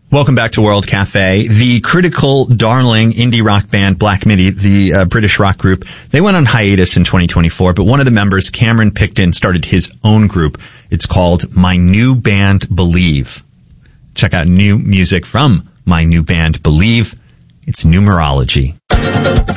Welcome back to World Cafe. The critical darling indie rock band Black Midi, the British rock group, they went on hiatus in 2024, but one of the members, Cameron Picton, started his own group. It's called My New Band Believe. Check out new music from My New Band Believe. It's Numerology.